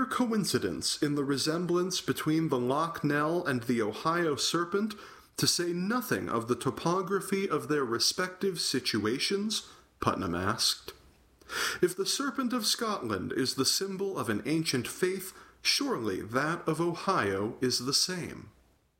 coincidence in the resemblance between the Loch Nell and the Ohio serpent, to say nothing of the topography of their respective situations? Putnam asked. If the serpent of Scotland is the symbol of an ancient faith, surely that of Ohio is the same.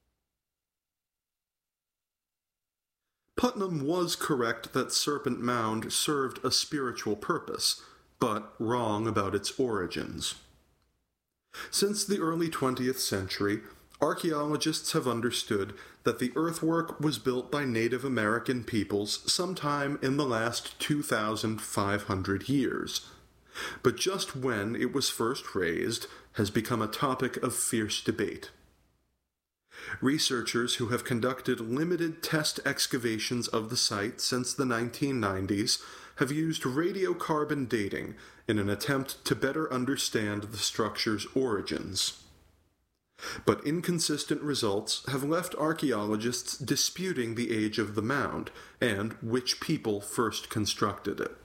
Putnam was correct that Serpent Mound served a spiritual purpose, but wrong about its origins. Since the early 20th century, archaeologists have understood that the earthwork was built by Native American peoples sometime in the last 2,500 years. But just when it was first raised has become a topic of fierce debate. Researchers who have conducted limited test excavations of the site since the 1990s have used radiocarbon dating in an attempt to better understand the structure's origins. But inconsistent results have left archaeologists disputing the age of the mound and which people first constructed it.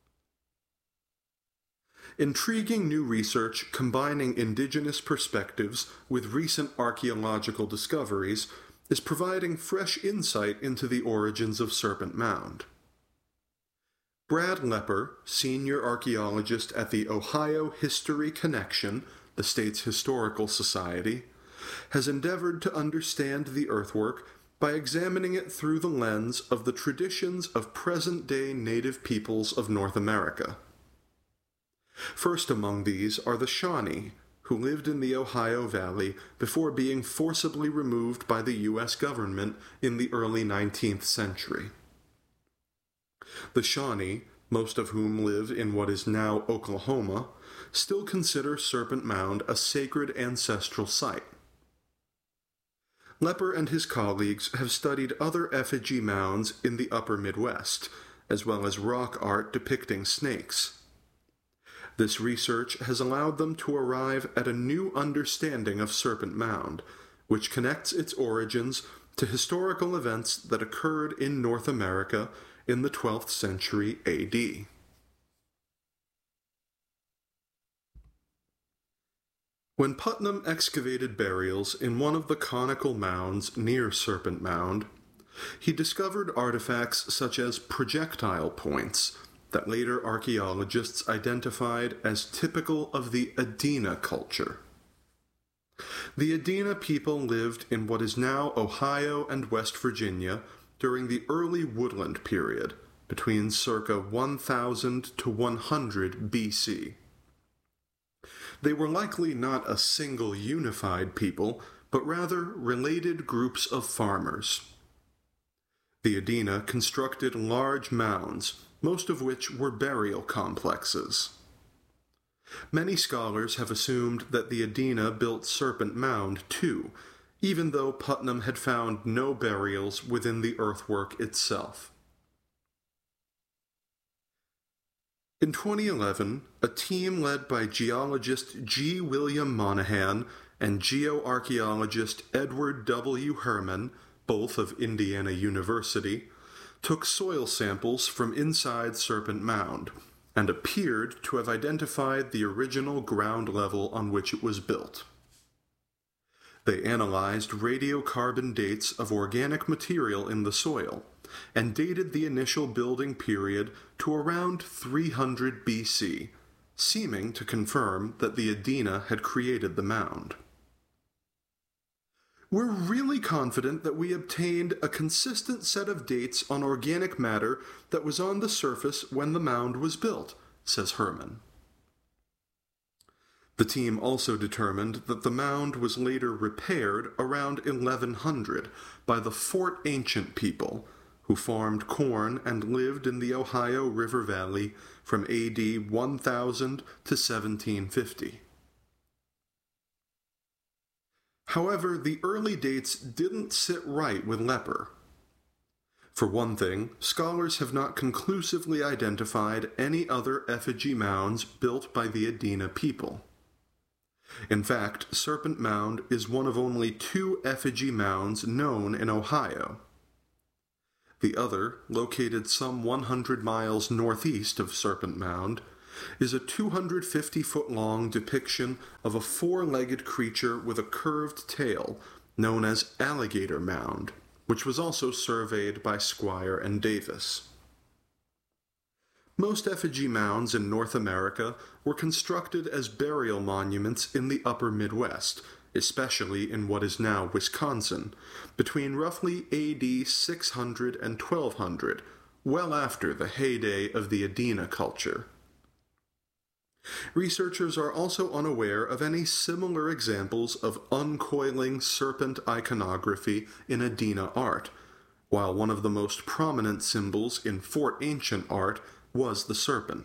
Intriguing new research combining indigenous perspectives with recent archaeological discoveries is providing fresh insight into the origins of Serpent Mound. Brad Lepper, senior archaeologist at the Ohio History Connection, the state's historical society, has endeavored to understand the earthwork by examining it through the lens of the traditions of present-day native peoples of North America. First among these are the Shawnee, who lived in the Ohio Valley before being forcibly removed by the U.S. government in the early 19th century. The Shawnee, most of whom live in what is now Oklahoma, still consider Serpent Mound a sacred ancestral site. Lepper and his colleagues have studied other effigy mounds in the upper Midwest, as well as rock art depicting snakes. This research has allowed them to arrive at a new understanding of Serpent Mound, which connects its origins to historical events that occurred in North America in the 12th century A.D. When Putnam excavated burials in one of the conical mounds near Serpent Mound, he discovered artifacts such as projectile points that later archaeologists identified as typical of the Adena culture. The Adena people lived in what is now Ohio and West Virginia during the early woodland period, between circa 1000 to 100 BC. They were likely not a single unified people, but rather related groups of farmers. The Adena constructed large mounds, most of which were burial complexes. Many scholars have assumed that the Adena built Serpent Mound too, even though Putnam had found no burials within the earthwork itself. In 2011, a team led by geologist G. William Monahan and geoarchaeologist Edward W. Herman, both of Indiana University, took soil samples from inside Serpent Mound and appeared to have identified the original ground level on which it was built. They analyzed radiocarbon dates of organic material in the soil and dated the initial building period to around 300 BC, seeming to confirm that the Adena had created the mound. We're really confident that we obtained a consistent set of dates on organic matter that was on the surface when the mound was built, says Herman. The team also determined that the mound was later repaired around 1100 by the Fort Ancient people, who farmed corn and lived in the Ohio River Valley from AD 1000 to 1750. However, the early dates didn't sit right with Lepper. For one thing, scholars have not conclusively identified any other effigy mounds built by the Adena people. In fact, Serpent Mound is one of only 2 effigy mounds known in Ohio. The other, located some 100 miles northeast of Serpent Mound, is a 250-foot-long depiction of a four-legged creature with a curved tail known as Alligator Mound, which was also surveyed by Squire and Davis. Most effigy mounds in North America were constructed as burial monuments in the upper Midwest, especially in what is now Wisconsin, between roughly AD 600 and 1200, well after the heyday of the Adena culture. Researchers are also unaware of any similar examples of uncoiling serpent iconography in Adena art, while one of the most prominent symbols in Fort Ancient art was the serpent.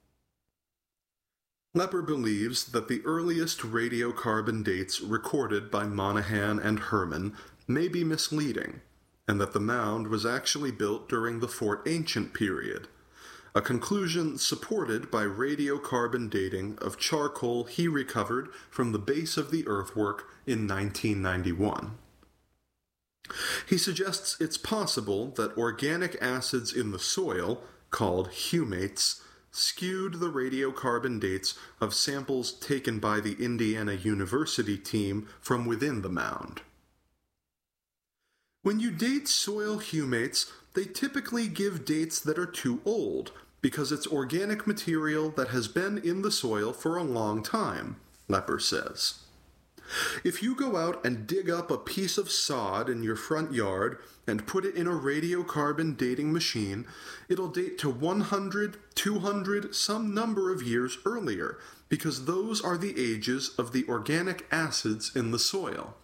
Lepper believes that the earliest radiocarbon dates recorded by Monahan and Herman may be misleading, and that the mound was actually built during the Fort Ancient period, a conclusion supported by radiocarbon dating of charcoal he recovered from the base of the earthwork in 1991. He suggests it's possible that organic acids in the soil, called humates, skewed the radiocarbon dates of samples taken by the Indiana University team from within the mound. When you date soil humates, they typically give dates that are too old, because it's organic material that has been in the soil for a long time, Lepper says. If you go out and dig up a piece of sod in your front yard and put it in a radiocarbon dating machine, it'll date to 100, 200, some number of years earlier, because those are the ages of the organic acids in the soil.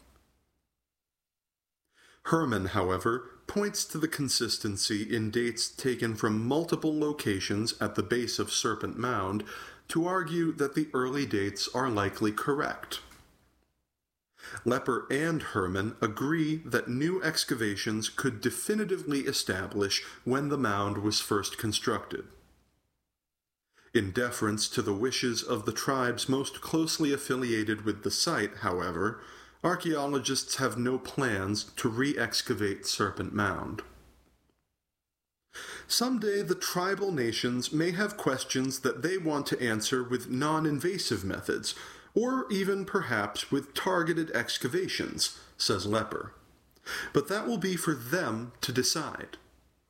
Herman, however, points to the consistency in dates taken from multiple locations at the base of Serpent Mound to argue that the early dates are likely correct. Lepper and Herman agree that new excavations could definitively establish when the mound was first constructed. In deference to the wishes of the tribes most closely affiliated with the site, however, archaeologists have no plans to re-excavate Serpent Mound. Someday the tribal nations may have questions that they want to answer with non-invasive methods, or even perhaps with targeted excavations, says Lepper. But that will be for them to decide.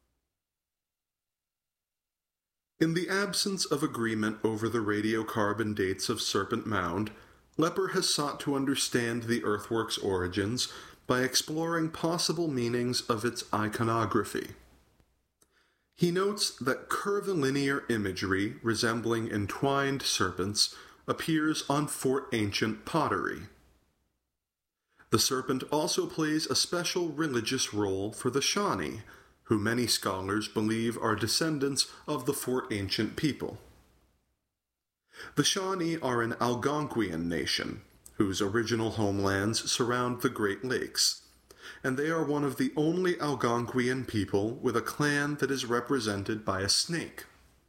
In the absence of agreement over the radiocarbon dates of Serpent Mound, Lepper has sought to understand the earthwork's origins by exploring possible meanings of its iconography. He notes that curvilinear imagery resembling entwined serpents appears on Fort Ancient pottery. The serpent also plays a special religious role for the Shawnee, who many scholars believe are descendants of the Fort Ancient people. The Shawnee are an Algonquian nation, whose original homelands surround the Great Lakes, and they are one of the only Algonquian people with a clan that is represented by a snake.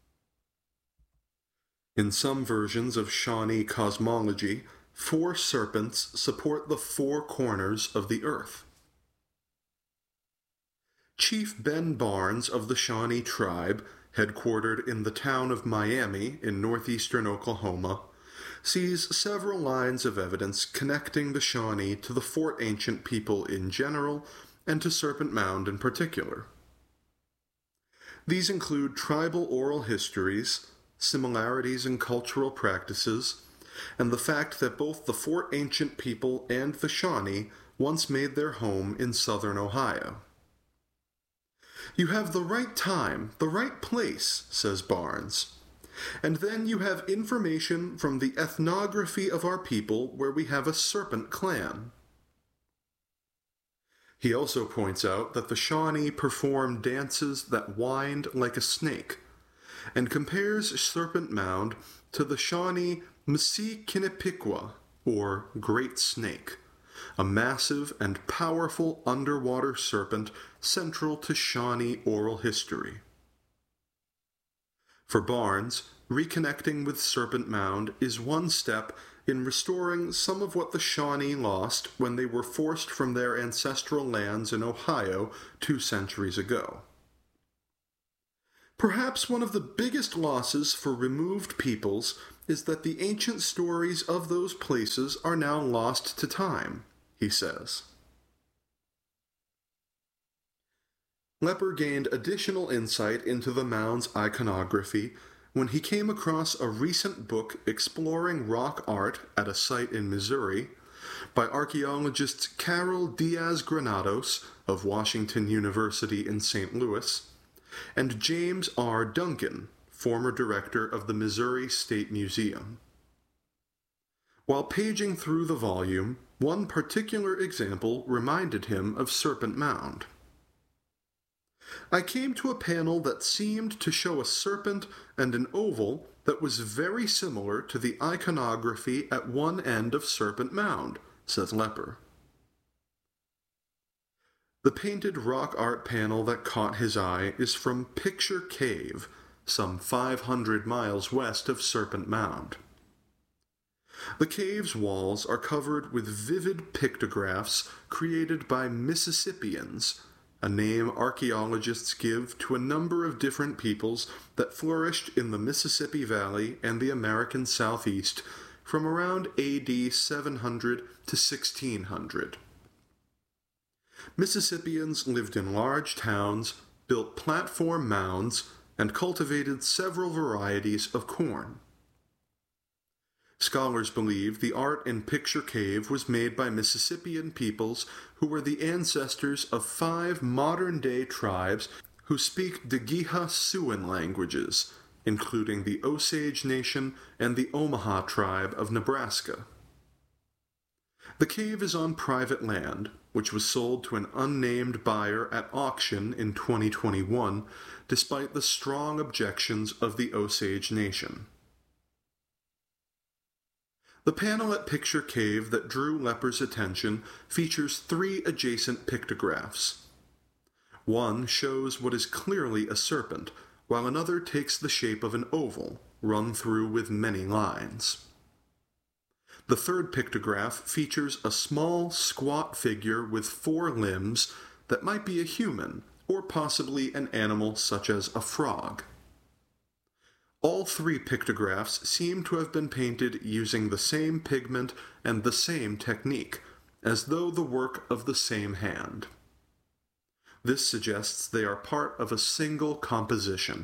In some versions of Shawnee cosmology, 4 serpents support the 4 corners of the earth. Chief Ben Barnes of the Shawnee tribe, headquartered in the town of Miami in northeastern Oklahoma, sees several lines of evidence connecting the Shawnee to the Fort Ancient people in general and to Serpent Mound in particular. These include tribal oral histories, similarities in cultural practices, and the fact that both the Fort Ancient people and the Shawnee once made their home in southern Ohio. You have the right time, the right place, says Barnes. And then you have information from the ethnography of our people where we have a serpent clan. He also points out that the Shawnee perform dances that wind like a snake, and compares Serpent Mound to the Shawnee Msi-Kinnipiqua, or Great Snake, a massive and powerful underwater serpent central to Shawnee oral history. For Barnes, reconnecting with Serpent Mound is one step in restoring some of what the Shawnee lost when they were forced from their ancestral lands in Ohio 2 centuries ago. Perhaps one of the biggest losses for removed peoples is that the ancient stories of those places are now lost to time, he says. Lepper gained additional insight into the mound's iconography when he came across a recent book exploring rock art at a site in Missouri by archaeologists Carol Diaz Granados of Washington University in St. Louis and James R. Duncan, former director of the Missouri State Museum. While paging through the volume, one particular example reminded him of Serpent Mound. I came to a panel that seemed to show a serpent and an oval that was very similar to the iconography at one end of Serpent Mound, says Lepper. The painted rock art panel that caught his eye is from Picture Cave, some 500 miles west of Serpent Mound. The cave's walls are covered with vivid pictographs created by Mississippians, a name archaeologists give to a number of different peoples that flourished in the Mississippi Valley and the American Southeast from around AD 700 to 1600. Mississippians lived in large towns, built platform mounds, and cultivated several varieties of corn. Scholars believe the art in Picture Cave was made by Mississippian peoples who were the ancestors of 5 modern-day tribes who speak Dageha Siouan languages, including the Osage Nation and the Omaha tribe of Nebraska. The cave is on private land, which was sold to an unnamed buyer at auction in 2021, despite the strong objections of the Osage Nation. The panel at Picture Cave that drew Lepper's attention features 3 adjacent pictographs. One shows what is clearly a serpent, while another takes the shape of an oval, run through with many lines. The third pictograph features a small, squat figure with 4 limbs that might be a human, or possibly an animal such as a frog. All 3 pictographs seem to have been painted using the same pigment and the same technique, as though the work of the same hand. This suggests they are part of a single composition.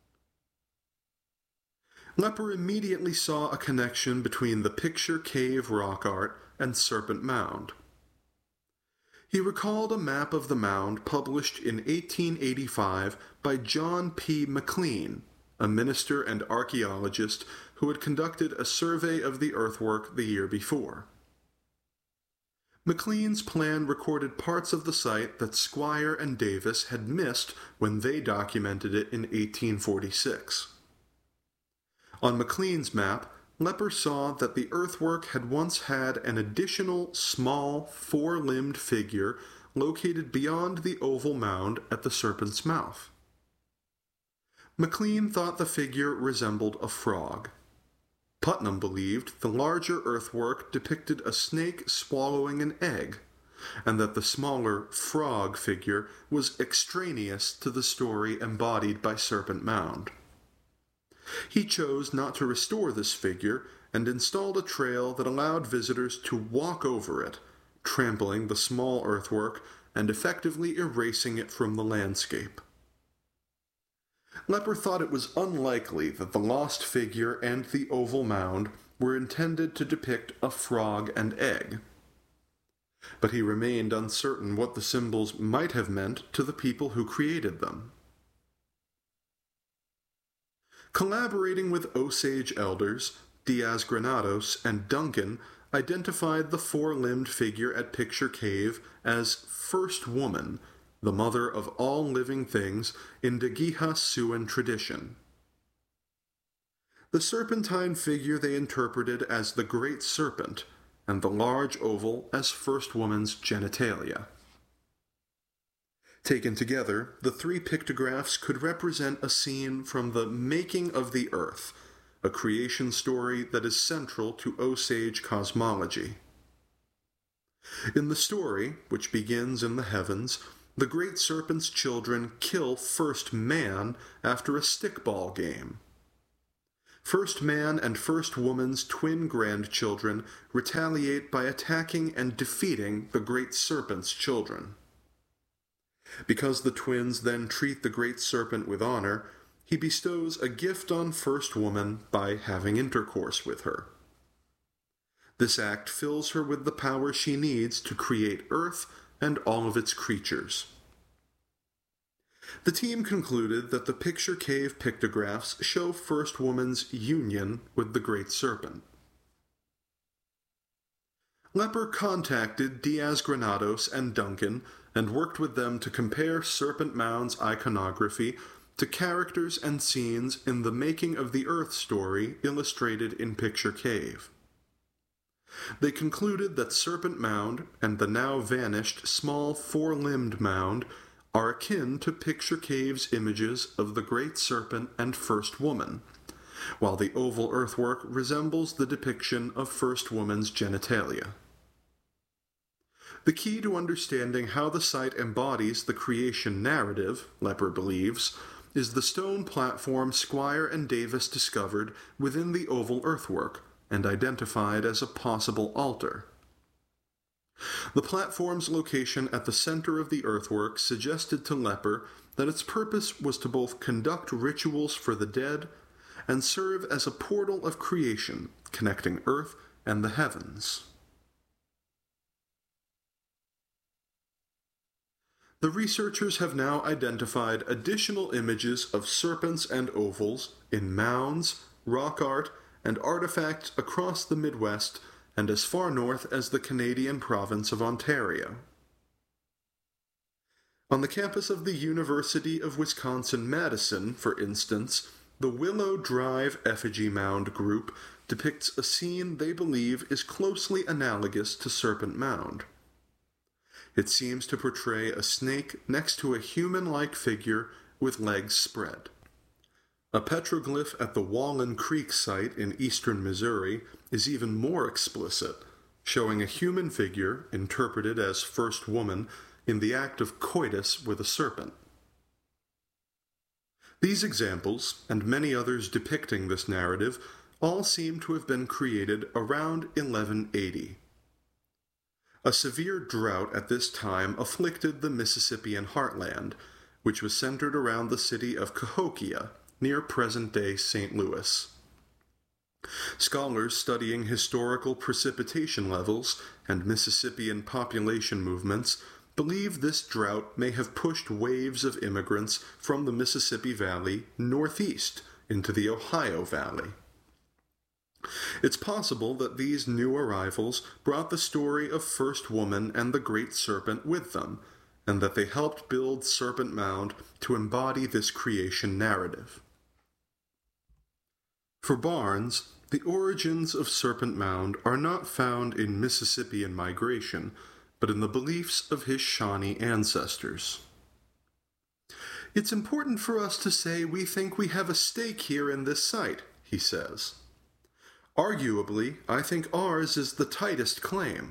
Lepper immediately saw a connection between the Picture Cave rock art and Serpent Mound. He recalled a map of the mound published in 1885 by John P. McLean, a minister and archaeologist who had conducted a survey of the earthwork the year before. McLean's plan recorded parts of the site that Squire and Davis had missed when they documented it in 1846. On McLean's map, Lepper saw that the earthwork had once had an additional small 4-limbed figure located beyond the oval mound at the serpent's mouth. McLean thought the figure resembled a frog. Putnam believed the larger earthwork depicted a snake swallowing an egg, and that the smaller frog figure was extraneous to the story embodied by Serpent Mound. He chose not to restore this figure and installed a trail that allowed visitors to walk over it, trampling the small earthwork and effectively erasing it from the landscape. Lepper thought it was unlikely that the lost figure and the oval mound were intended to depict a frog and egg. But he remained uncertain what the symbols might have meant to the people who created them. Collaborating with Osage elders, Diaz Granados and Duncan identified the 4-limbed figure at Picture Cave as First Woman, the mother of all living things in Dageha Siouan tradition. The serpentine figure they interpreted as the Great Serpent, and the large oval as First Woman's genitalia. Taken together, the 3 pictographs could represent a scene from the Making of the Earth, a creation story that is central to Osage cosmology. In the story, which begins in the heavens, the Great Serpent's children kill First Man after a stickball game. First Man and First Woman's twin grandchildren retaliate by attacking and defeating the Great Serpent's children. Because the twins then treat the Great Serpent with honor, he bestows a gift on First Woman by having intercourse with her. This act fills her with the power she needs to create Earth and all of its creatures. The team concluded that the picture cave pictographs show First Woman's union with the Great Serpent. Lepper contacted Diaz Granados and Duncan and worked with them to compare Serpent Mound's iconography to characters and scenes in the Making of the Earth story illustrated in Picture Cave. They concluded that Serpent Mound and the now vanished small four-limbed mound are akin to Picture Cave's images of the Great Serpent and First Woman, while the oval earthwork resembles the depiction of First Woman's genitalia. The key to understanding how the site embodies the creation narrative, Lepper believes, is the stone platform Squire and Davis discovered within the oval earthwork and identified as a possible altar. The platform's location at the center of the earthwork suggested to Lepper that its purpose was to both conduct rituals for the dead and serve as a portal of creation connecting Earth and the heavens. The researchers have now identified additional images of serpents and ovals in mounds, rock art, and artifacts across the Midwest and as far north as the Canadian province of Ontario. On the campus of the University of Wisconsin-Madison, for instance, the Willow Drive Effigy Mound group depicts a scene they believe is closely analogous to Serpent Mound. It seems to portray a snake next to a human-like figure with legs spread. A petroglyph at the Wallen Creek site in eastern Missouri is even more explicit, showing a human figure, interpreted as First Woman, in the act of coitus with a serpent. These examples, and many others depicting this narrative, all seem to have been created around 1180. A severe drought at this time afflicted the Mississippian heartland, which was centered around the city of Cahokia, near present-day St. Louis. Scholars studying historical precipitation levels and Mississippian population movements believe this drought may have pushed waves of immigrants from the Mississippi Valley northeast into the Ohio Valley. It's possible that these new arrivals brought the story of First Woman and the Great Serpent with them, and that they helped build Serpent Mound to embody this creation narrative. For Barnes, the origins of Serpent Mound are not found in Mississippian migration, but in the beliefs of his Shawnee ancestors. It's important for us to say we think we have a stake here in this site, he says. Arguably, I think ours is the tightest claim.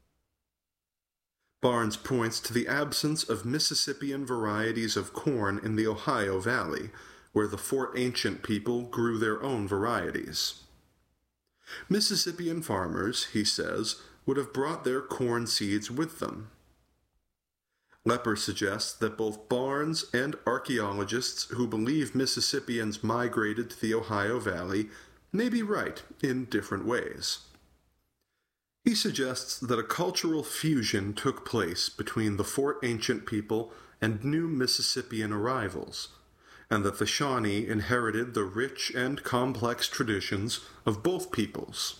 Barnes points to the absence of Mississippian varieties of corn in the Ohio Valley, where the Fort Ancient people grew their own varieties. Mississippian farmers, he says, would have brought their corn seeds with them. Lepper suggests that both Barnes and archaeologists who believe Mississippians migrated to the Ohio Valley may be right in different ways. He suggests that a cultural fusion took place between the Fort Ancient people and new Mississippian arrivals, and that the Shawnee inherited the rich and complex traditions of both peoples.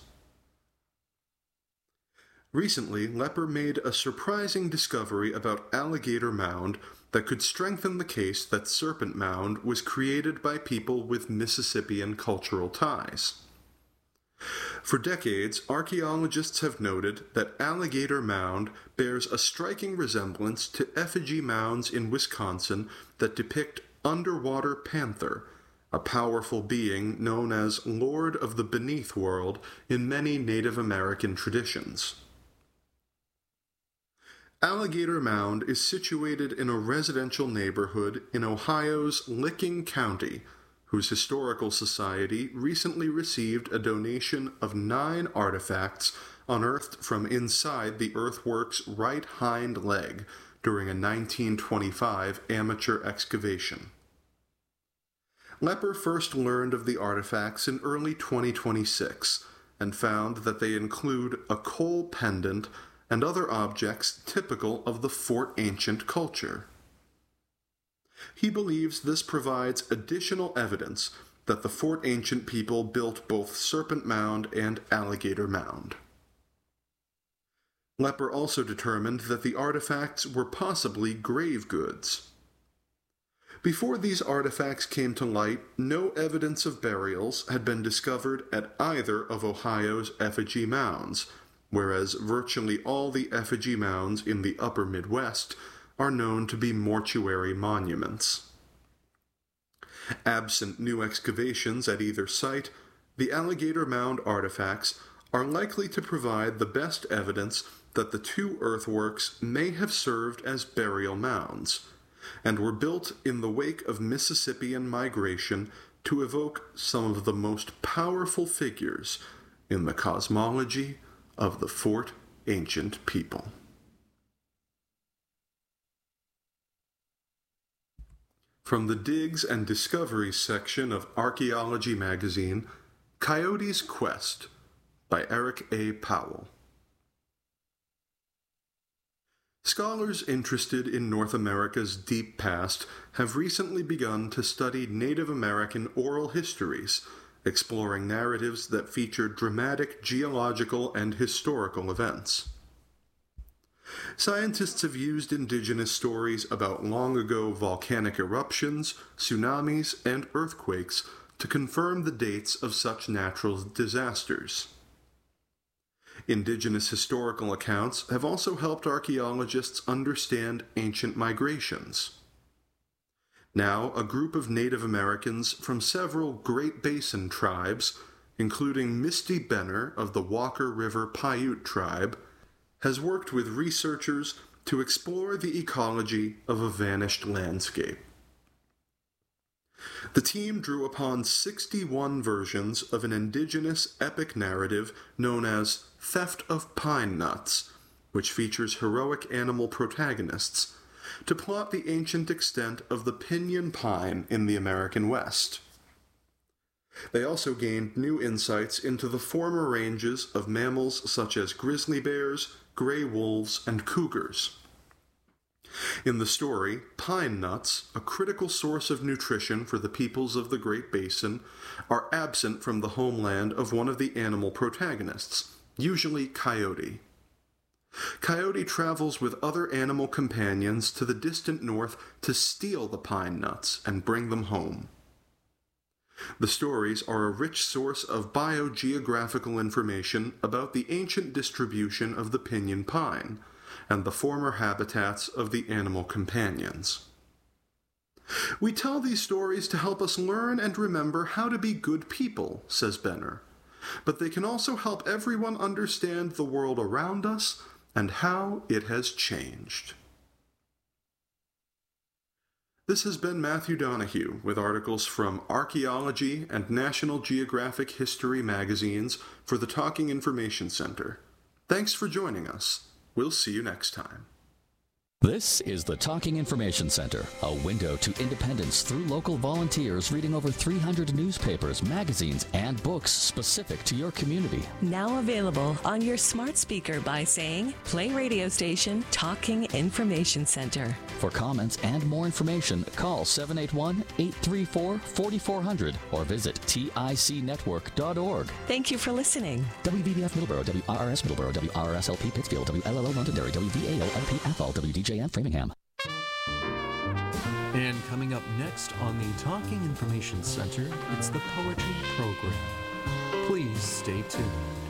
Recently, Lepper made a surprising discovery about Alligator Mound that could strengthen the case that Serpent Mound was created by people with Mississippian cultural ties. For decades, archaeologists have noted that Alligator Mound bears a striking resemblance to effigy mounds in Wisconsin that depict Underwater Panther, a powerful being known as Lord of the Beneath World in many Native American traditions. Alligator Mound is situated in a residential neighborhood in Ohio's Licking County, whose historical society recently received a donation of 9 artifacts unearthed from inside the earthwork's right hind leg during a 1925 amateur excavation. Lepper first learned of the artifacts in early 2026 and found that they include a coal pendant and other objects typical of the Fort Ancient culture. He believes this provides additional evidence that the Fort Ancient people built both Serpent Mound and Alligator Mound. Lepper also determined that the artifacts were possibly grave goods. Before these artifacts came to light, no evidence of burials had been discovered at either of Ohio's effigy mounds, whereas virtually all the effigy mounds in the upper Midwest are known to be mortuary monuments. Absent new excavations at either site, the Alligator Mound artifacts are likely to provide the best evidence that the 2 earthworks may have served as burial mounds, and were built in the wake of Mississippian migration to evoke some of the most powerful figures in the cosmology of the Fort Ancient people. From the Digs and Discoveries section of Archaeology magazine, Coyote's Quest by Eric A. Powell. Scholars interested in North America's deep past have recently begun to study Native American oral histories, exploring narratives that feature dramatic geological and historical events. Scientists have used indigenous stories about long-ago volcanic eruptions, tsunamis, and earthquakes to confirm the dates of such natural disasters. Indigenous historical accounts have also helped archaeologists understand ancient migrations. Now, a group of Native Americans from several Great Basin tribes, including Misty Benner of the Walker River Paiute tribe, has worked with researchers to explore the ecology of a vanished landscape. The team drew upon 61 versions of an indigenous epic narrative known as Theft of Pine Nuts, which features heroic animal protagonists, to plot the ancient extent of the pinyon pine in the American West. They also gained new insights into the former ranges of mammals such as grizzly bears, gray wolves, and cougars. In the story, pine nuts, a critical source of nutrition for the peoples of the Great Basin, are absent from the homeland of one of the animal protagonists, usually Coyote. Coyote travels with other animal companions to the distant north to steal the pine nuts and bring them home. The stories are a rich source of biogeographical information about the ancient distribution of the pinyon pine and the former habitats of the animal companions. We tell these stories to help us learn and remember how to be good people, says Benner, but they can also help everyone understand the world around us and how it has changed. This has been Matthew Donahue with articles from Archaeology and National Geographic History magazines for the Talking Information Center. Thanks for joining us. We'll see you next time. This is the Talking Information Center, a window to independence through local volunteers reading over 300 newspapers, magazines, and books specific to your community. Now available on your smart speaker by saying, play radio station Talking Information Center. For comments and more information, call 781-834-4400 or visit ticnetwork.org. Thank you for listening. WVBF Middleborough, WRRS Middleborough, WRSLP Pittsfield, WLLO Londonderry, WVAO-LP Athol, WDJM Framingham. And coming up next on the Talking Information Center, it's the Poetry Program. Please stay tuned.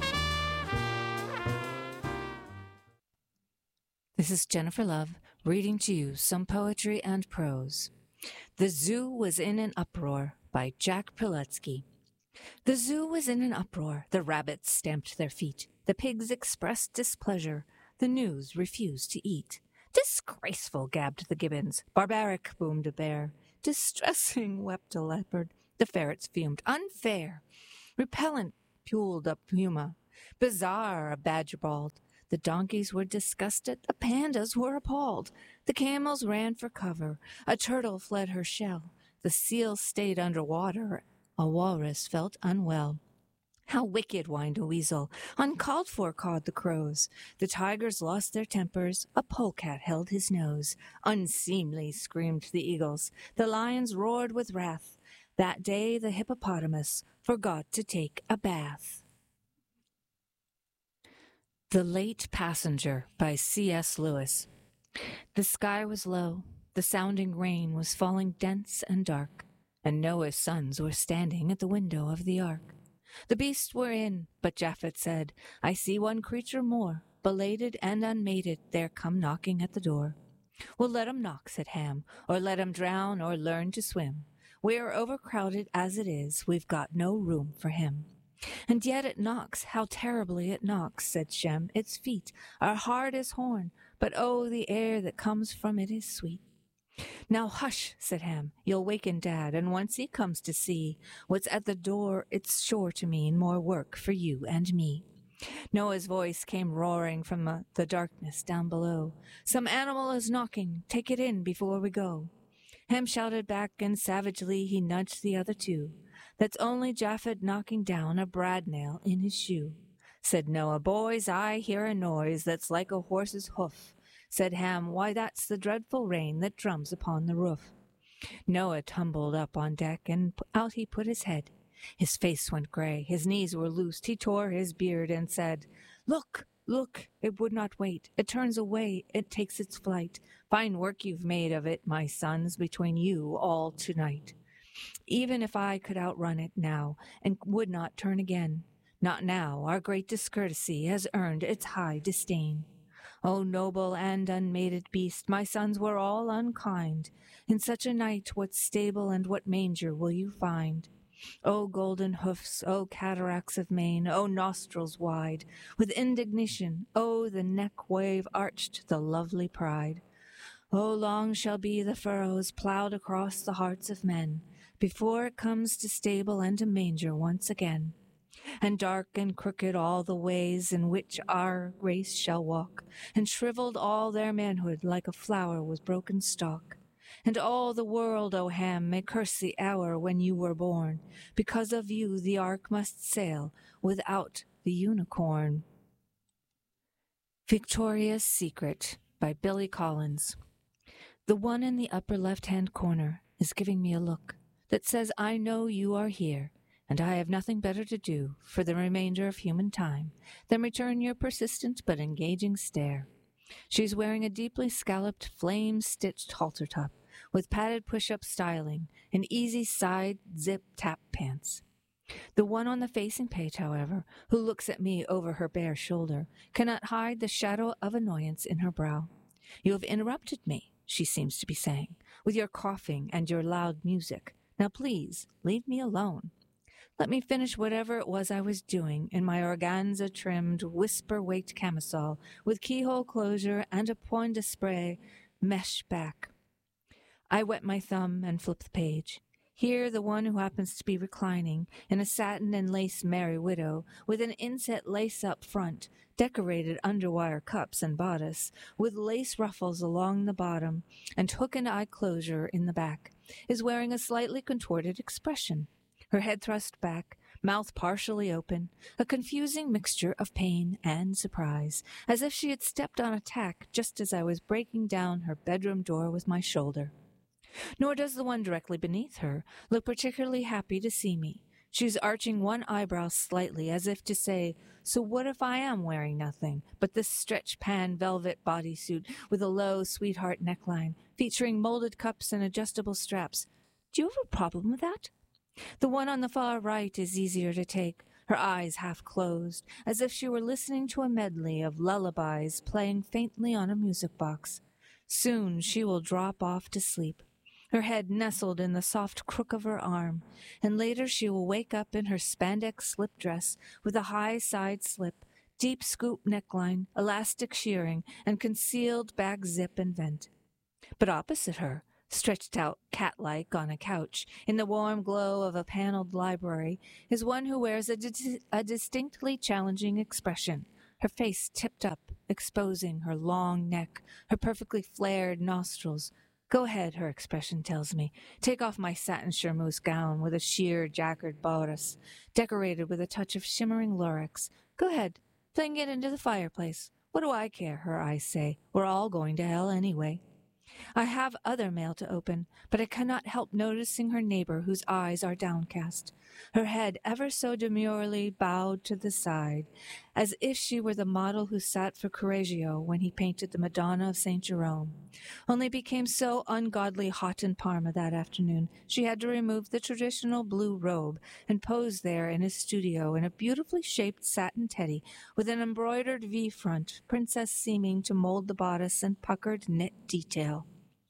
This is Jennifer Love, reading to you some poetry and prose. The Zoo Was in an Uproar by Jack Pilecki. The zoo was in an uproar. The rabbits stamped their feet. The pigs expressed displeasure. The news refused to eat. Disgraceful, gabbed the gibbons. Barbaric, boomed a bear. Distressing, wept a leopard. The ferrets fumed. Unfair. Repellent, puled a puma. Bizarre, a badger bawled. The donkeys were disgusted. The pandas were appalled. The camels ran for cover. A turtle fled her shell. The seal stayed under water. A walrus felt unwell. How wicked, whined a weasel. Uncalled for, cawed the crows. The tigers lost their tempers. A polecat held his nose. Unseemly, screamed the eagles. The lions roared with wrath. That day the hippopotamus forgot to take a bath. The Late Passenger by C.S. Lewis. The sky was low. The sounding rain was falling dense and dark, and Noah's sons were standing at the window of the ark. The beasts were in, but Japhet said, I see one creature more, belated and unmated, there come knocking at the door. Well, let 'em knock, said Ham, or let 'em drown or learn to swim. We are overcrowded as it is, we've got no room for him. And yet it knocks, how terribly it knocks, said Shem. Its feet are hard as horn, but oh, the air that comes from it is sweet. Now hush, said Ham, you'll waken Dad, and once he comes to see what's at the door, it's sure to mean more work for you and me. Noah's voice came roaring from the darkness down below. Some animal is knocking, take it in before we go. Ham shouted back, and savagely he nudged the other two. That's only Japhet knocking down a brad nail in his shoe. Said Noah, boys, I hear a noise that's like a horse's hoof. Said Ham, why, that's the dreadful rain that drums upon the roof. Noah tumbled up on deck, and out he put his head. His face went gray, his knees were loosed, he tore his beard and said, Look, look, it would not wait, it turns away, it takes its flight. Fine work you've made of it, my sons, between you all tonight. Even if I could outrun it now, and would not turn again, not now, our great discourtesy has earned its high disdain. O noble and unmated beast, my sons were all unkind. In such a night what stable and what manger will you find? O golden hoofs, O cataracts of mane, O nostrils wide, with indignation, O the neck wave arched the lovely pride. O long shall be the furrows plowed across the hearts of men, before it comes to stable and to manger once again. And dark and crooked all the ways in which our race shall walk, and shriveled all their manhood like a flower with broken stalk. And all the world, O Ham, may curse the hour when you were born. Because of you the ark must sail without the unicorn. Victoria's Secret by Billy Collins. The one in the upper left-hand corner is giving me a look that says I know you are here, and I have nothing better to do for the remainder of human time than return your persistent but engaging stare. She's wearing a deeply scalloped, flame-stitched halter top with padded push-up styling and easy side zip-tap pants. The one on the facing page, however, who looks at me over her bare shoulder, cannot hide the shadow of annoyance in her brow. You have interrupted me, she seems to be saying, with your coughing and your loud music. Now please, leave me alone. Let me finish whatever it was I was doing in my organza-trimmed, whisper-waked camisole with keyhole closure and a point de spray mesh back. I wet my thumb and flip the page. Here the one who happens to be reclining in a satin and lace Merry Widow with an inset lace-up front, decorated underwire cups and bodice, with lace ruffles along the bottom and hook and eye closure in the back, is wearing a slightly contorted expression. Her head thrust back, mouth partially open, a confusing mixture of pain and surprise, as if she had stepped on a tack just as I was breaking down her bedroom door with my shoulder. Nor does the one directly beneath her look particularly happy to see me. She's arching one eyebrow slightly, as if to say, so what if I am wearing nothing but this stretch pan velvet bodysuit with a low sweetheart neckline, featuring molded cups and adjustable straps? Do you have a problem with that? The one on the far right is easier to take, her eyes half closed, as if she were listening to a medley of lullabies playing faintly on a music box. Soon she will drop off to sleep, her head nestled in the soft crook of her arm, and later she will wake up in her spandex slip dress with a high side slip, deep scoop neckline, elastic shearing, and concealed back zip and vent. But opposite her, stretched out cat-like on a couch in the warm glow of a paneled library, is one who wears a distinctly challenging expression, her face tipped up, exposing her long neck, her perfectly flared nostrils. Go ahead, her expression tells me. Take off my satin charmeuse gown with a sheer jacquard bodice, decorated with a touch of shimmering lurex. Go ahead, fling it into the fireplace. What do I care, her eyes say. We're all going to hell anyway. I have other mail to open, but I cannot help noticing her neighbor whose eyes are downcast, her head ever so demurely bowed to the side, as if she were the model who sat for Correggio when he painted the Madonna of St. Jerome, only became so ungodly hot in Parma that afternoon she had to remove the traditional blue robe and pose there in his studio in a beautifully shaped satin teddy with an embroidered V-front, princess seeming to mold the bodice and puckered knit detail.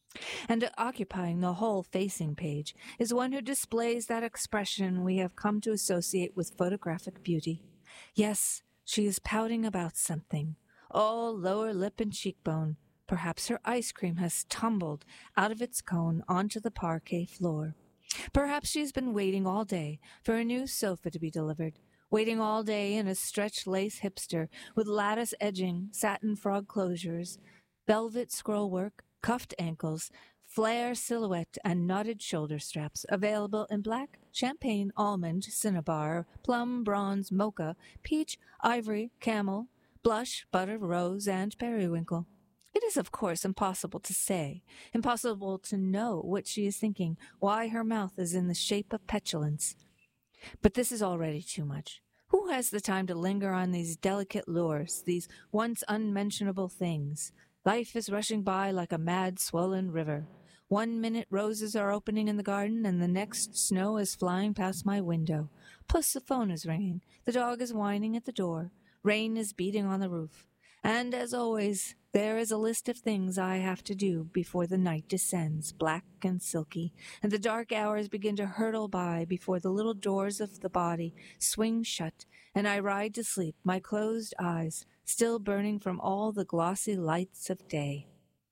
And occupying the whole facing page is one who displays that expression we have come to associate with photographic beauty. Yes, she is pouting about something, all lower lip and cheekbone. Perhaps her ice cream has tumbled out of its cone onto the parquet floor. Perhaps she has been waiting all day for a new sofa to be delivered, waiting all day in a stretch lace hipster with lattice edging, satin frog closures, velvet scrollwork, cuffed ankles, flare silhouette, and knotted shoulder straps, available in black, champagne, almond, cinnabar, plum, bronze, mocha, peach, ivory, camel, blush, butter, rose, and periwinkle. It is, of course, impossible to say, impossible to know what she is thinking, why her mouth is in the shape of petulance. But this is already too much. Who has the time to linger on these delicate lures, these once unmentionable things? Life is rushing by like a mad, swollen river. 1 minute roses are opening in the garden, and the next snow is flying past my window. Plus the phone is ringing, the dog is whining at the door, rain is beating on the roof. And, as always, there is a list of things I have to do before the night descends, black and silky, and the dark hours begin to hurtle by before the little doors of the body swing shut, and I ride to sleep, my closed eyes still burning from all the glossy lights of day.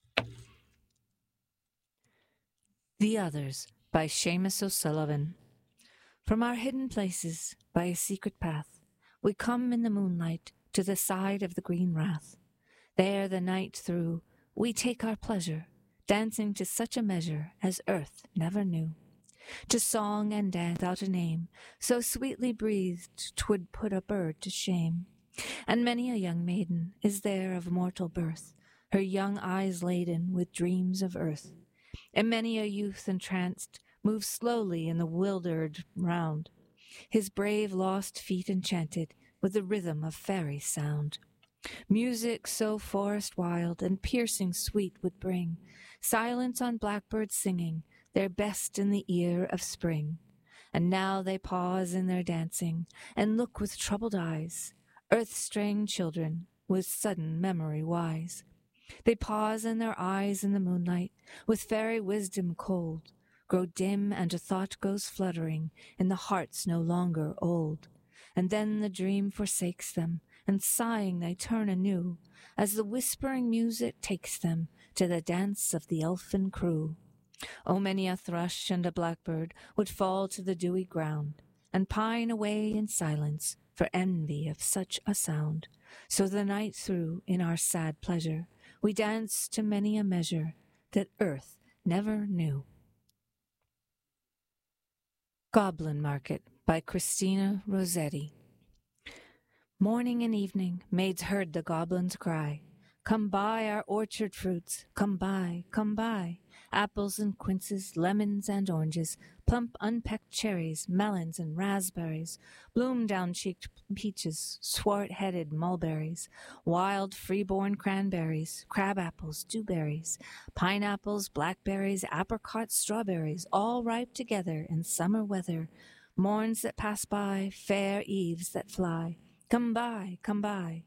The Others by Seamus O'Sullivan. From our hidden places, by a secret path, we come in the moonlight to the side of the green rath. There the night through we take our pleasure, dancing to such a measure as earth never knew. To song and dance without a name, so sweetly breathed 'twould put a bird to shame. And many a young maiden is there of mortal birth, her young eyes laden with dreams of earth. And many a youth entranced moves slowly in the wildered round, his brave lost feet enchanted with the rhythm of fairy sound. Music so forest wild and piercing sweet would bring silence on blackbirds singing their best in the ear of spring. And now they pause in their dancing and look with troubled eyes, earth-straying children with sudden memory wise. They pause in their eyes in the moonlight with fairy wisdom cold, grow dim and a thought goes fluttering in the hearts no longer old. And then the dream forsakes them, and sighing they turn anew, as the whispering music takes them to the dance of the elfin crew. Oh, many a thrush and a blackbird would fall to the dewy ground, and pine away in silence for envy of such a sound. So the night through, in our sad pleasure, we dance to many a measure that earth never knew. Goblin Market by Christina Rossetti. Morning and evening, maids heard the goblins cry, "Come buy our orchard fruits, come buy, come buy. Apples and quinces, lemons and oranges, plump unpecked cherries, melons and raspberries, bloom-down-cheeked peaches, swart-headed mulberries, wild free-born cranberries, crab-apples, dewberries, pineapples, blackberries, apricots, strawberries, all ripe together in summer weather, morns that pass by, fair eves that fly. Come buy, come buy.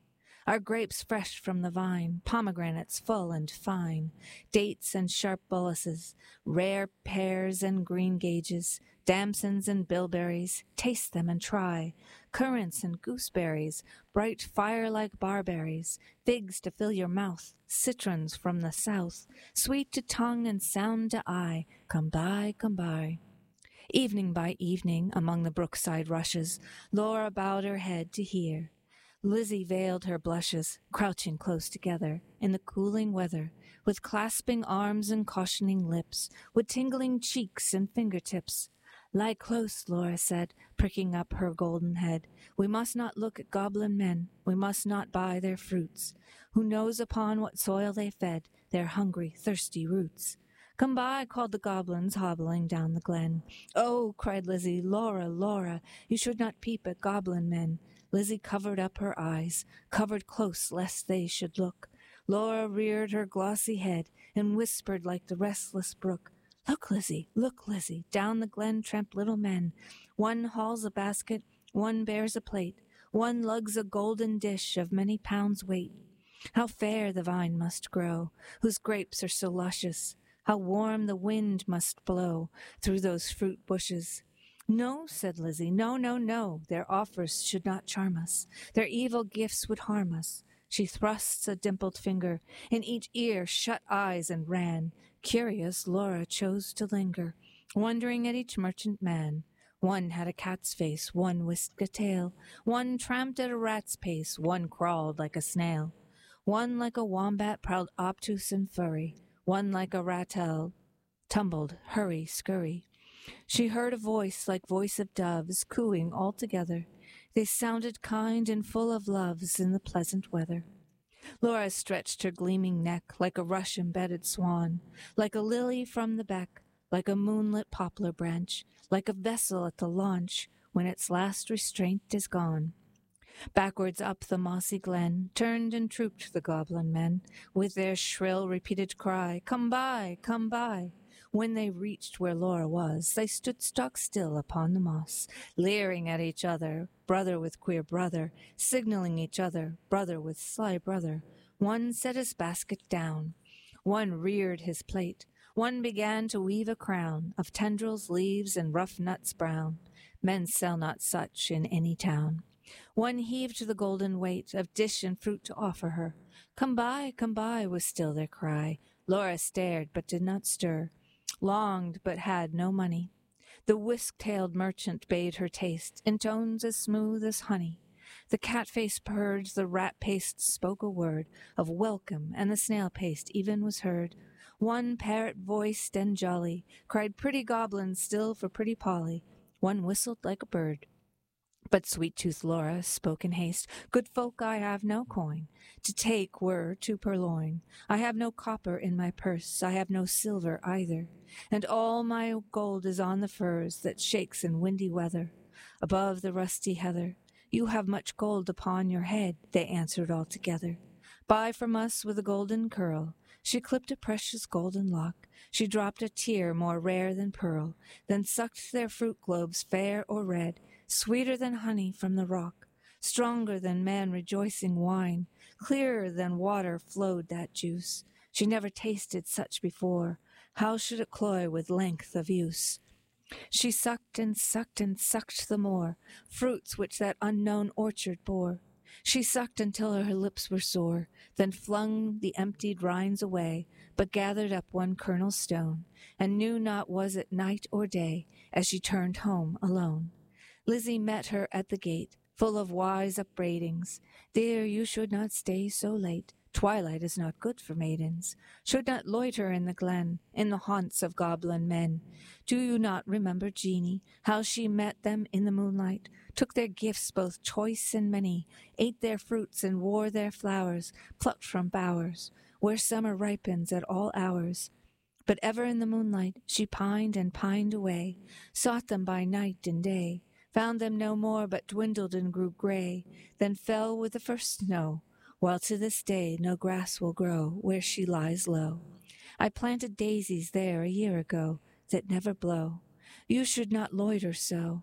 Our grapes fresh from the vine, pomegranates full and fine, dates and sharp boluses, rare pears and green gages, damsons and bilberries, taste them and try, currants and gooseberries, bright fire-like barberries, figs to fill your mouth, citrons from the south, sweet to tongue and sound to eye, come by, come by. Evening by evening, among the brookside rushes, Laura bowed her head to hear. Lizzie veiled her blushes, crouching close together in the cooling weather, with clasping arms and cautioning lips, with tingling cheeks and fingertips. Lie close, Laura said, pricking up her golden head. We must not look at goblin men, we must not buy their fruits. Who knows upon what soil they fed their hungry, thirsty roots? Come by, called the goblins, hobbling down the glen. Oh, cried Lizzie, Laura, Laura, you should not peep at goblin men. Lizzie covered up her eyes, covered close lest they should look. Laura reared her glossy head and whispered like the restless brook. Look, Lizzie, down the glen tramp little men. One hauls a basket, one bears a plate, one lugs a golden dish of many pounds weight. How fair the vine must grow, whose grapes are so luscious. How warm the wind must blow through those fruit bushes. No, said Lizzie, no, no, no, their offers should not charm us. Their evil gifts would harm us. She thrusts a dimpled finger in each ear, shut eyes, and ran. Curious, Laura chose to linger, wondering at each merchant man. One had a cat's face, one whisked a tail, one tramped at a rat's pace, one crawled like a snail. One like a wombat prowled obtuse and furry, one like a ratel tumbled, hurry, scurry. She heard a voice like voice of doves, cooing all together. They sounded kind and full of loves in the pleasant weather. Laura stretched her gleaming neck like a rush-embedded swan, like a lily from the beck, like a moonlit poplar branch, like a vessel at the launch when its last restraint is gone. Backwards up the mossy glen turned and trooped the goblin men, with their shrill repeated cry, Come by, come by. When they reached where Laura was, they stood stock still upon the moss, leering at each other, brother with queer brother, signaling each other, brother with sly brother. One set his basket down, one reared his plate, one began to weave a crown of tendrils, leaves, and rough nuts brown. Men sell not such in any town. One heaved the golden weight of dish and fruit to offer her. Come by, was still their cry. Laura stared, but did not stir, longed, but had no money. The whisk-tailed merchant bade her taste, in tones as smooth as honey. The cat-face purred, the rat-paste spoke a word of welcome, and the snail-paste even was heard. One parrot-voiced and jolly cried pretty goblins still for pretty Polly. One whistled like a bird. But sweet-toothed Laura spoke in haste, Good folk, I have no coin, to take were to purloin. I have no copper in my purse, I have no silver either, and all my gold is on the furze that shakes in windy weather, above the rusty heather. You have much gold upon your head, they answered all together. Buy from us with a golden curl. She clipped a precious golden lock. She dropped a tear more rare than pearl, then sucked their fruit globes fair or red, sweeter than honey from the rock, stronger than man rejoicing wine, clearer than water flowed that juice. She never tasted such before. How should it cloy with length of use? She sucked and sucked and sucked the more, fruits which that unknown orchard bore. She sucked until her lips were sore, then flung the emptied rinds away, but gathered up one kernel stone, and knew not was it night or day, as she turned home alone. Lizzie met her at the gate, full of wise upbraidings. Dear, you should not stay so late. Twilight is not good for maidens. Should not loiter in the glen, in the haunts of goblin men. Do you not remember Jeanie, how she met them in the moonlight, took their gifts both choice and many, ate their fruits and wore their flowers, plucked from bowers, where summer ripens at all hours? But ever in the moonlight she pined and pined away, sought them by night and day, found them no more, but dwindled and grew gray, then fell with the first snow, while to this day no grass will grow where she lies low. I planted daisies there a year ago that never blow. You should not loiter so.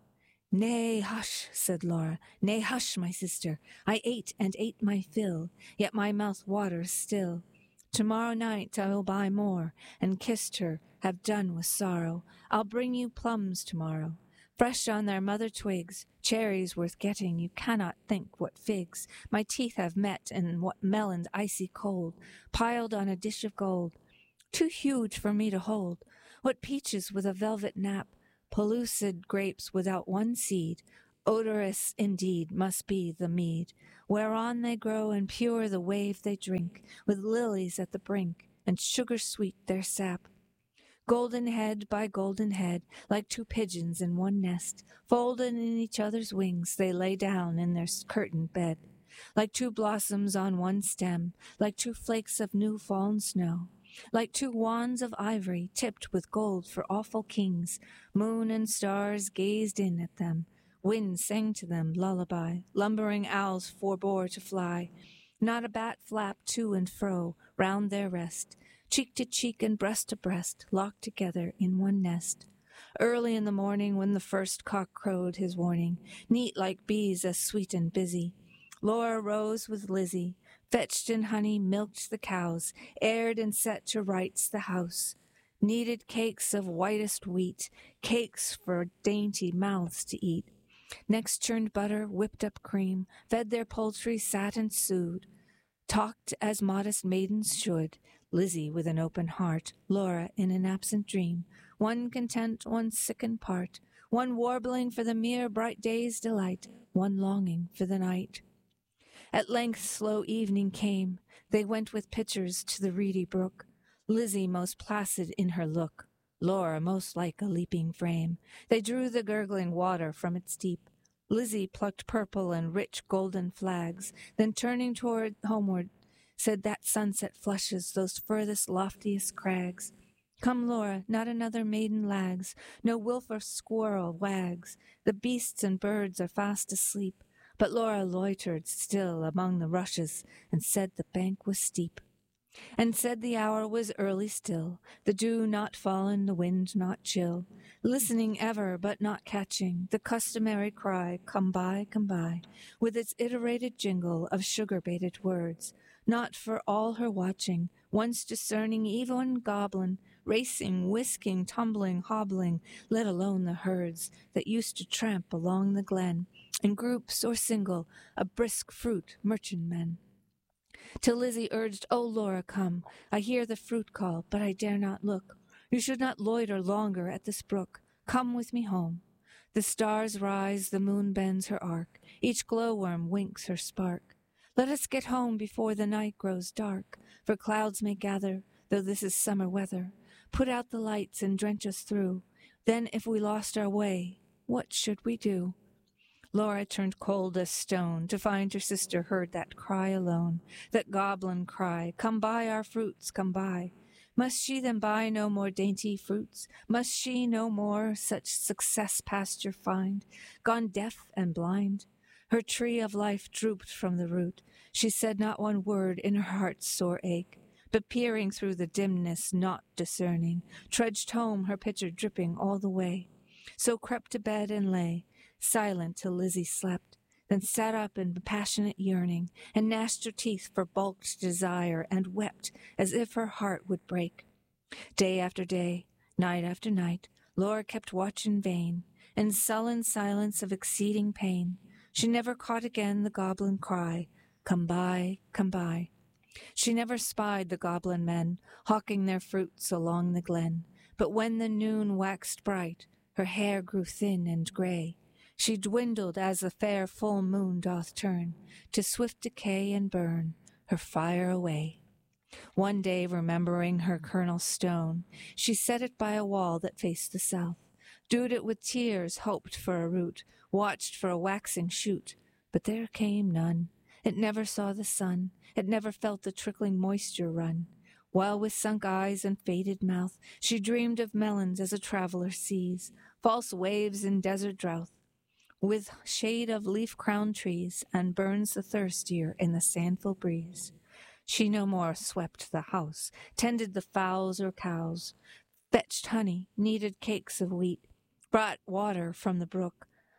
Nay, hush, said Laura. Nay, hush, my sister. I ate and ate my fill, yet my mouth waters still. Tomorrow night I will buy more, and kissed her, have done with sorrow. I'll bring you plums tomorrow, fresh on their mother twigs, cherries worth getting, you cannot think what figs. My teeth have met, and what melons icy cold, piled on a dish of gold, too huge for me to hold. What peaches with a velvet nap, pellucid grapes without one seed, odorous indeed must be the mead, whereon they grow and pure the wave they drink, with lilies at the brink, and sugar-sweet their sap. Golden head by golden head, like two pigeons in one nest, folded in each other's wings, they lay down in their curtained bed, like two blossoms on one stem, like two flakes of new-fallen snow, like two wands of ivory tipped with gold for awful kings. Moon and stars gazed in at them. Wind sang to them lullaby. Lumbering owls forbore to fly. Not a bat flapped to and fro round their rest. Cheek to cheek and breast to breast, locked together in one nest. Early in the morning, when the first cock crowed his warning, neat like bees as sweet and busy, Laura rose with Lizzie, fetched in honey, milked the cows, aired and set to rights the house, kneaded cakes of whitest wheat, cakes for dainty mouths to eat. Next churned butter, whipped up cream, fed their poultry, sat and sewed, talked as modest maidens should, Lizzie with an open heart, Laura in an absent dream, one content, one sickened part, one warbling for the mere bright day's delight, one longing for the night. At length slow evening came. They went with pitchers to the reedy brook, Lizzie most placid in her look, Laura most like a leaping frame. They drew the gurgling water from its deep. Lizzie plucked purple and rich golden flags, then turning toward homeward, said that sunset flushes those furthest loftiest crags. Come, Laura, not another maiden lags, no wolf or squirrel wags, the beasts and birds are fast asleep. But Laura loitered still among the rushes, and said the bank was steep, and said the hour was early still, the dew not fallen, the wind not chill, listening ever but not catching the customary cry, come by, with its iterated jingle of sugar-baited words, not for all her watching, once discerning even goblin, racing, whisking, tumbling, hobbling, let alone the herds that used to tramp along the glen, in groups or single, a brisk fruit merchantmen. Till Lizzie urged, "O Laura, come, I hear the fruit call, but I dare not look. You should not loiter longer at this brook. Come with me home. The stars rise, the moon bends her arc, each glowworm winks her spark. Let us get home before the night grows dark, for clouds may gather, though this is summer weather. Put out the lights and drench us through. Then if we lost our way, what should we do?" Laura turned cold as stone to find her sister heard that cry alone, that goblin cry, "Come buy our fruits, come buy." Must she then buy no more dainty fruits? Must she no more such success pasture find? Gone deaf and blind? Her tree of life drooped from the root. She said not one word in her heart's sore ache, but peering through the dimness, not discerning, trudged home, her pitcher dripping all the way. So crept to bed and lay, silent till Lizzie slept, then sat up in passionate yearning, and gnashed her teeth for balked desire, and wept as if her heart would break. Day after day, night after night, Laura kept watch in vain, in sullen silence of exceeding pain. She never caught again the goblin cry, "Come buy, come buy." She never spied the goblin men, hawking their fruits along the glen. But when the noon waxed bright, her hair grew thin and grey. She dwindled as the fair full moon doth turn to swift decay and burn her fire away. One day, remembering her kernel stone, she set it by a wall that faced the south, dewed it with tears, hoped for a root, watched for a waxing shoot, but there came none. It never saw the sun, it never felt the trickling moisture run, while with sunk eyes and faded mouth she dreamed of melons as a traveler sees, false waves in desert drouth, with shade of leaf-crowned trees, and burns the thirstier in the sandful breeze. She no more swept the house, tended the fowls or cows, fetched honey, kneaded cakes of wheat, brought water from the brook,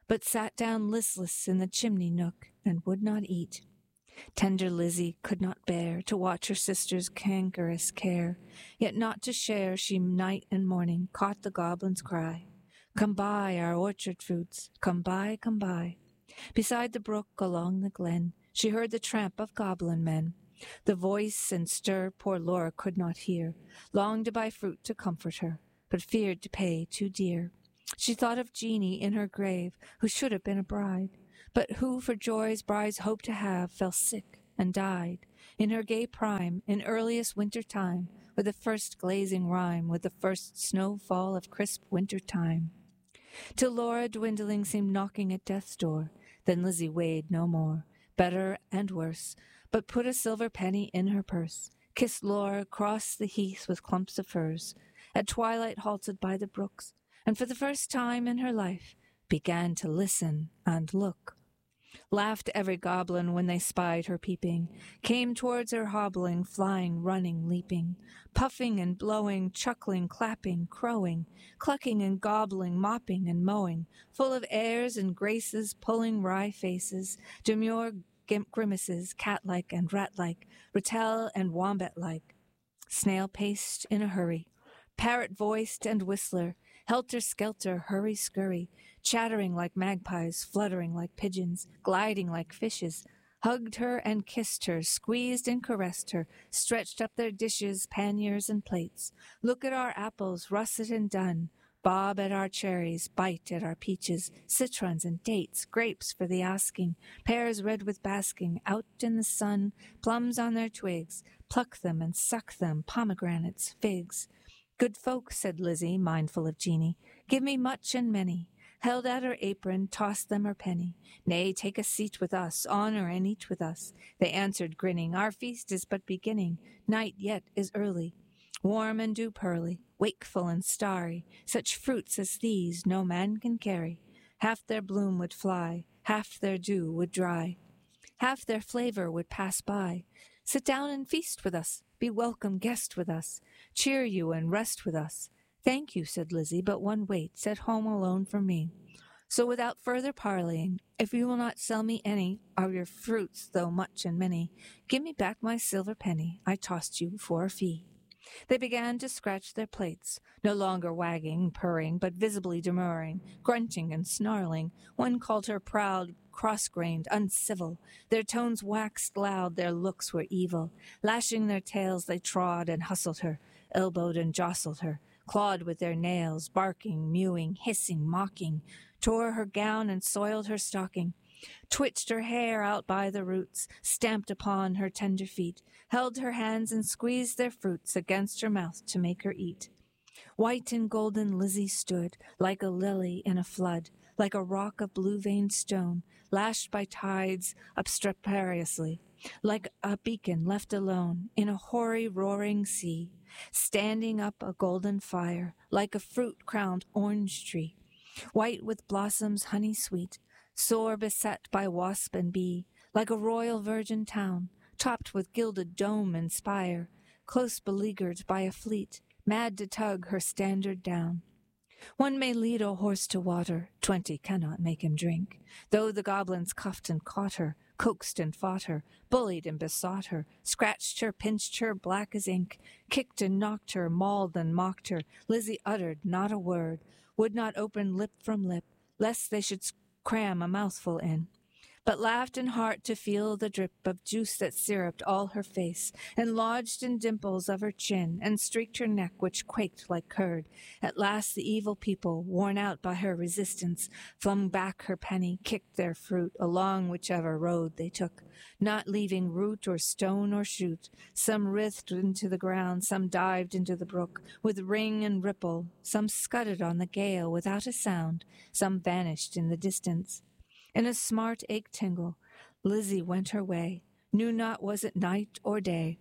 but sat down listless in the chimney nook and would not eat. Tender Lizzie could not bear to watch her sister's cankerous care, yet not to share she night and morning caught the goblin's cry, "Come buy our orchard fruits, come buy, come buy." Beside the brook along the glen she heard the tramp of goblin men. The voice and stir poor Laura could not hear, longed to buy fruit to comfort her, but feared to pay too dear. She thought of Jeanie in her grave, who should have been a bride, but who for joys brides hope to have fell sick and died in her gay prime, in earliest winter time, with the first glazing rime, with the first snowfall of crisp winter time. Till Laura dwindling seemed knocking at death's door, then Lizzie weighed no more, better and worse, but put a silver penny in her purse, kissed Laura, crossed the heath with clumps of firs, at twilight halted by the brooks, and for the first time in her life began to listen and look. Laughed every goblin when they spied her peeping, came towards her hobbling, flying, running, leaping, puffing and blowing, chuckling, clapping, crowing, clucking and gobbling, mopping and mowing, full of airs and graces, pulling wry faces, demure grimaces, cat-like and rat-like, rattle and wombat-like, snail-paced in a hurry, parrot-voiced and whistler, helter-skelter, hurry-scurry, chattering like magpies, fluttering like pigeons, gliding like fishes, hugged her and kissed her, squeezed and caressed her, stretched up their dishes, panniers and plates. Look at our apples, russet and done, bob at our cherries, bite at our peaches, citrons and dates, grapes for the asking, pears red with basking, out in the sun, plums on their twigs, pluck them and suck them, pomegranates, figs. Good folk, said Lizzie, mindful of Jeanie, give me much and many. Held out her apron, tossed them her penny. Nay, take a seat with us, honour and eat with us. They answered, grinning, our feast is but beginning. Night yet is early, warm and dew pearly, wakeful and starry. Such fruits as these no man can carry. Half their bloom would fly, half their dew would dry, half their flavour would pass by. Sit down and feast with us, be welcome guest with us, cheer you and rest with us. Thank you, said Lizzie, but one waits at home alone for me. So without further parleying, if you will not sell me any of your fruits, though much and many, give me back my silver penny I tossed you for a fee. They began to scratch their plates, no longer wagging, purring, but visibly demurring, grunting and snarling. One called her proud, cross-grained, uncivil. Their tones waxed loud, their looks were evil. Lashing their tails, they trod and hustled her, elbowed and jostled her, clawed with their nails, barking, mewing, hissing, mocking, tore her gown and soiled her stocking, twitched her hair out by the roots, stamped upon her tender feet, held her hands and squeezed their fruits against her mouth to make her eat. White and golden Lizzie stood, like a lily in a flood, like a rock of blue-veined stone, lashed by tides obstreperiously, like a beacon left alone in a hoary, roaring sea, standing up a golden fire, like a fruit-crowned orange tree, white with blossoms honey sweet, sore beset by wasp and bee, like a royal virgin town, topped with gilded dome and spire, close beleaguered by a fleet, mad to tug her standard down. One may lead a horse to water, 20 cannot make him drink, though the goblins cuffed and caught her, coaxed and fought her, bullied and besought her, scratched her, pinched her, black as ink, kicked and knocked her, mauled and mocked her. Lizzie uttered not a word, would not open lip from lip, lest they should cram a mouthful in, but laughed in heart to feel the drip of juice that syruped all her face, and lodged in dimples of her chin, and streaked her neck, which quaked like curd. At last the evil people, worn out by her resistance, flung back her penny, kicked their fruit along whichever road they took, not leaving root or stone or shoot. Some writhed into the ground, some dived into the brook, with ring and ripple, some scudded on the gale without a sound, some vanished in the distance. In a smart ache-tingle, Lizzie went her way, knew not was it night or day,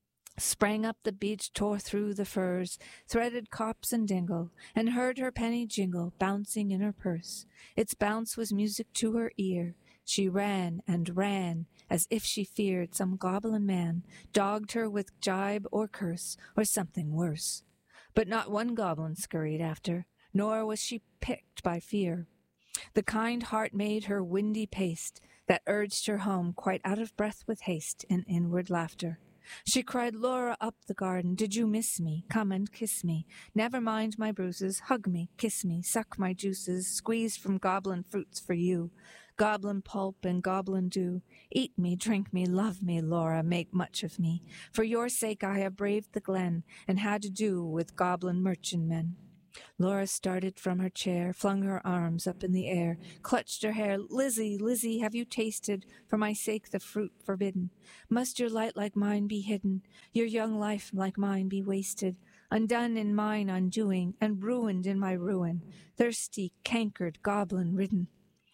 sprang up the beach, tore through the firs, threaded copse and dingle, and heard her penny jingle, bouncing in her purse. Its bounce was music to her ear. She ran and ran, as if she feared some goblin man dogged her with jibe or curse, or something worse. But not one goblin scurried after, nor was she picked by fear. The kind heart made her windy paste, that urged her home quite out of breath with haste and inward laughter. She cried, Laura, up the garden, did you miss me? Come and kiss me. Never mind my bruises, hug me, kiss me, suck my juices, squeezed from goblin fruits for you. Goblin pulp and goblin dew. Eat me, drink me, love me, Laura, make much of me. For your sake I have braved the glen, and had to do with goblin merchantmen. Laura started from her chair, flung her arms up in the air, clutched her hair. Lizzie, Lizzie, have you tasted, for my sake, the fruit forbidden? Must your light like mine be hidden, your young life like mine be wasted, undone in mine undoing, and ruined in my ruin, thirsty, cankered, goblin-ridden?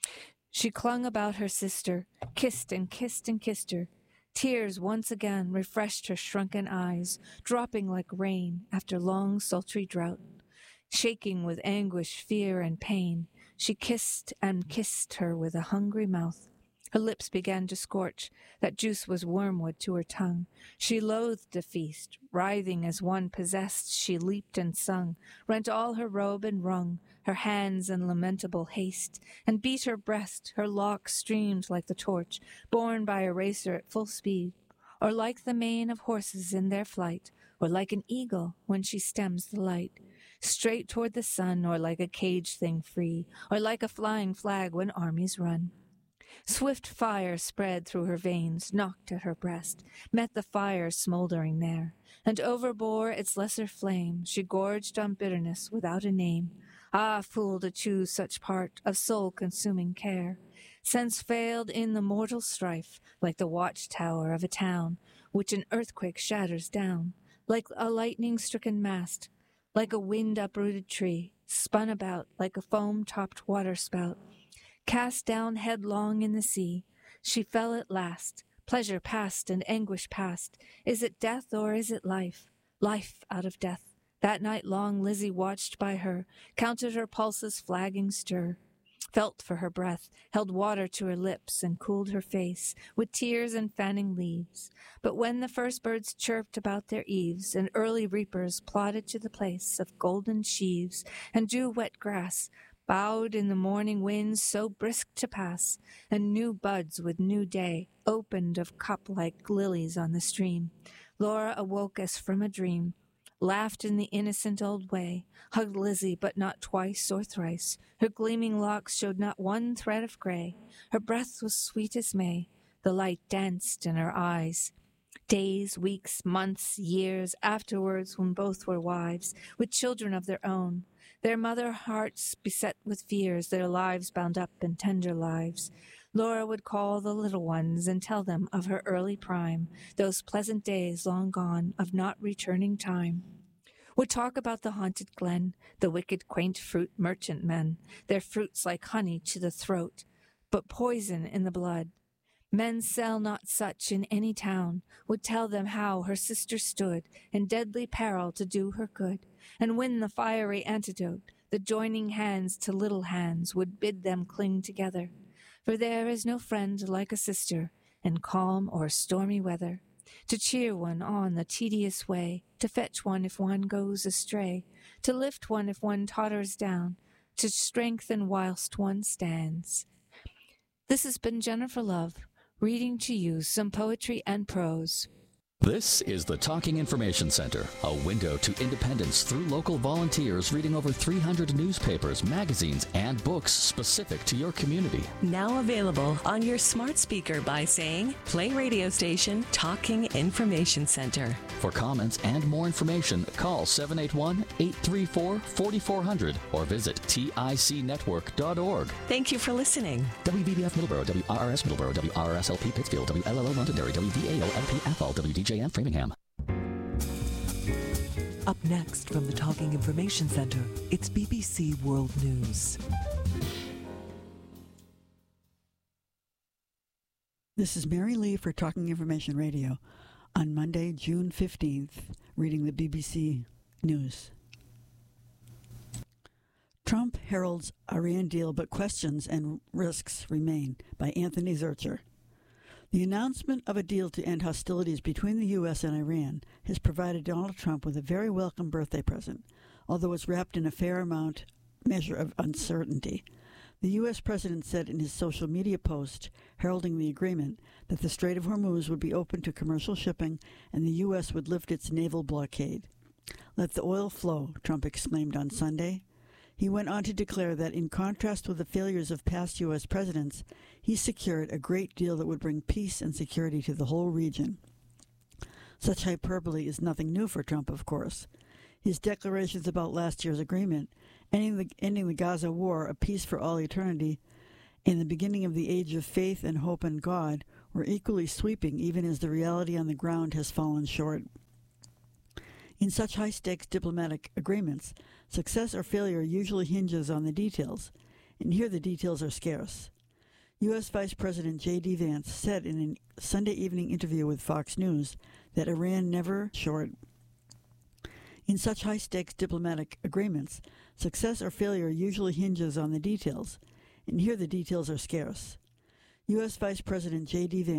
She clung about her sister, kissed and kissed and kissed her. Tears once again refreshed her shrunken eyes, dropping like rain after long sultry drought. Shaking with anguish, fear, and pain, she kissed and kissed her with a hungry mouth. Her lips began to scorch. That juice was wormwood to her tongue. She loathed a feast. Writhing as one possessed, she leaped and sung, rent all her robe and wrung her hands in lamentable haste, and beat her breast. Her locks streamed like the torch, borne by a racer at full speed, or like the mane of horses in their flight, or like an eagle when she stems the light. Straight toward the sun, or like a caged thing free, or like a flying flag when armies run. Swift fire spread through her veins, knocked at her breast, met the fire smoldering there, and overbore its lesser flame. She gorged on bitterness without a name. Ah, fool, to choose such part of soul-consuming care. Sense failed in the mortal strife, like the watchtower of a town, which an earthquake shatters down, like a lightning-stricken mast, like a wind-uprooted tree, spun about like a foam-topped waterspout, cast down headlong in the sea. She fell at last, pleasure past and anguish past. Is it death or is it life? Life out of death. That night long Lizzie watched by her, counted her pulses' flagging stir, felt for her breath, held water to her lips, and cooled her face with tears and fanning leaves. But when the first birds chirped about their eaves, and early reapers plodded to the place of golden sheaves, and dew-wet grass bowed in the morning winds so brisk to pass, and new buds with new day opened of cup like lilies on the stream, Laura awoke as from a dream, laughed in the innocent old way, hugged Lizzie, but not twice or thrice. Her gleaming locks showed not one thread of gray. Her breath was sweet as May. The light danced in her eyes. Days, weeks, months, years afterwards, when both were wives, with children of their own, their mother hearts beset with fears, their lives bound up in tender lives, Laura would call the little ones and tell them of her early prime, those pleasant days long gone, of not returning time. Would talk about the haunted glen, the wicked quaint fruit merchantmen, their fruits like honey to the throat, but poison in the blood. Men sell not such in any town. Would tell them how her sister stood in deadly peril to do her good, and win the fiery antidote. The joining hands to little hands would bid them cling together. For there is no friend like a sister in calm or stormy weather, to cheer one on the tedious way, to fetch one if one goes astray, to lift one if one totters down, to strengthen whilst one stands. This has been Jennifer Love, reading to you some poetry and prose. This is the Talking Information Center, a window to independence through local volunteers reading over 300 newspapers, magazines, and books specific to your community. Now available on your smart speaker by saying, play radio station Talking Information Center. For comments and more information, call 781-834-4400 or visit ticnetwork.org. Thank you for listening. WVBF Middleborough, WRRS Middleborough, WRSLP Pittsfield, WLLO Londonderry, WVAO LP Athol, WDJM Framingham. Up next from the Talking Information Center, it's BBC World News. This is Mary Lee for Talking Information Radio on Monday, June 15th, reading the BBC News. Trump heralds Iran deal, but questions and risks remain, by Anthony Zurcher. The announcement of a deal to end hostilities between the U.S. and Iran has provided Donald Trump with a very welcome birthday present, although it's wrapped in a fair measure of uncertainty. The U.S. president said in his social media post heralding the agreement that the Strait of Hormuz would be open to commercial shipping and the U.S. would lift its naval blockade. "Let the oil flow," Trump exclaimed on Sunday. He went on to declare that in contrast with the failures of past U.S. presidents, he secured a great deal that would bring peace and security to the whole region. Such hyperbole is nothing new for Trump, of course. His declarations about last year's agreement, ending the Gaza war, a peace for all eternity, and the beginning of the age of faith and hope in God, were equally sweeping even as the reality on the ground has fallen short. In such high-stakes diplomatic agreements, success or failure usually hinges on the details, and here the details are scarce. U.S. Vice President J.D. Vance said in a Sunday evening interview with Fox News that Iran never short. In such high-stakes diplomatic agreements, success or failure usually hinges on the details, and here the details are scarce. U.S. Vice President J.D. Vance